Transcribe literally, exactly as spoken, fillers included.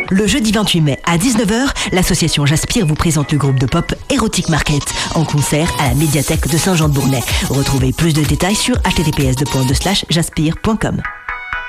Le jeudi vingt-huit mai à dix-neuf heures, l'association Jaspire vous présente le groupe de pop Erotic Market en concert à la médiathèque de Saint-Jean-de-Bournay. Retrouvez plus de détails sur h t t p s deux slash jaspire point com.